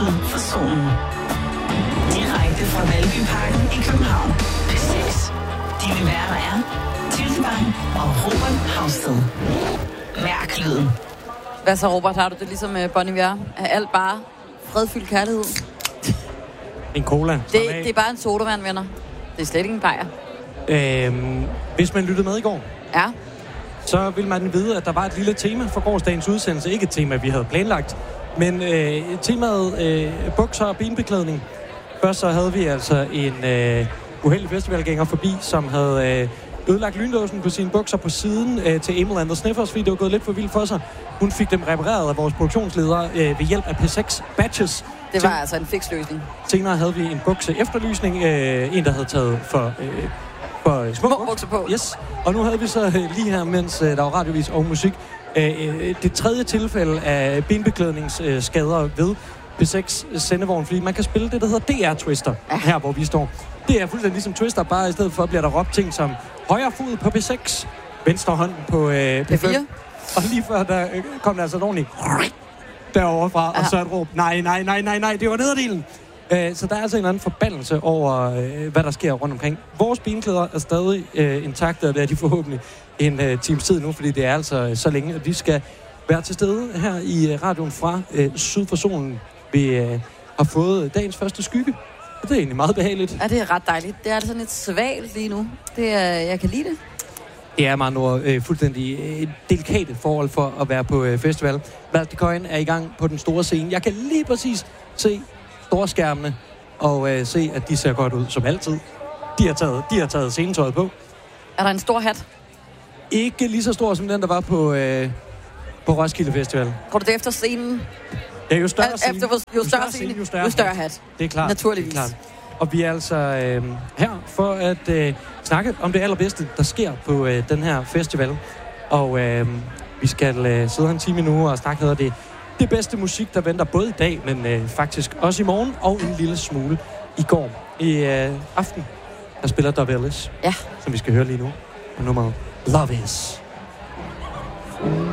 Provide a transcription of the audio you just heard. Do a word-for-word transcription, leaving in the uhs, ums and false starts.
syd for solen. Direkte fra Valbyparken i København. P seks. Dine værter er Tilsebang og Robert Havsted. Mærk lyden. Hvad så, Robert? Har du det ligesom uh, Bon Iver? Er alt bare fredfyldt kærlighed? En cola. Det, det er bare en sodavand, venner. Det er slet ikke en bajer. Øhm, hvis man lyttede med i går, ja. så vil man vide, at der var et lille tema for gårsdagens udsendelse. Ikke et tema, vi havde planlagt, men øh, temaet øh, bukser og benbeklædning. Først så havde vi altså en øh, uheldig festivalgænger forbi, som havde øh, ødelagt lynlåsen på sine bukser på siden øh, til Emil and the Sniffers, fordi det var gået lidt for vildt for sig. Hun fik dem repareret af vores produktionsleder øh, ved hjælp af P seks badges. Det var Sen- altså en fiksløsning. Senere havde vi en bukse efterlysning, øh, en der havde taget for... Øh, For små, små bukser på. Yes. Og nu havde vi så øh, lige her, mens øh, der var radiovis og musik, øh, det tredje tilfælde af benbeklædningsskader øh, ved P seks sendevogn, fordi man kan spille det, der hedder D R-twister, ja. Her hvor vi står. Det er fuldstændig ligesom twister, bare i stedet for bliver der råbt ting som højre fod på P seks, venstre hånd på øh, P fire. Og lige før, der øh, kom der altså et ordentligt derovre fra, ja. Og så et råb, nej, nej, nej, nej, nej, det var nederdelen. Så der er altså en eller anden forbandelse over, øh, hvad der sker rundt omkring. Vores benklæder er stadig øh, intakte, og det er de forhåbentlig en øh, times tid nu, fordi det er altså øh, så længe, at vi skal være til stede her i øh, radioen fra øh, syd for solen. Vi øh, har fået dagens første skygge, og det er egentlig meget behageligt. Ja, det er ret dejligt. Det er altså lidt svagt lige nu. Det er, jeg kan lide det. Det er meget noget øh, fuldstændig øh, delikate forhold for at være på øh, festival. Malte Coyne er i gang på den store scene. Jeg kan lige præcis se storskærmene og øh, se, at de ser godt ud, som altid. De har taget, de har taget scenetøjet på. Er der en stor hat? Ikke lige så stor som den, der var på, øh, på Roskilde Festival. Går du det efter scenen? Ja, jo større scene. Efter, jo, jo større scene, jo større, jo større hat. Det er klart. Naturligvis. Det er klart. Og vi er altså øh, her for at øh, snakke om det allerbedste, der sker på øh, den her festival. Og øh, vi skal øh, sidde her en time nu og snakke noget af det Det bedste musik, der venter både i dag, men øh, faktisk også i morgen, og en lille smule i går. I øh, aften, der spiller Dove Ellis, ja. Som vi skal høre lige nu, på nummeret Love Is.